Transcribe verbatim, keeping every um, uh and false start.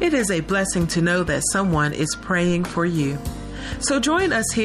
It is a blessing to know that someone is praying for you. So join us here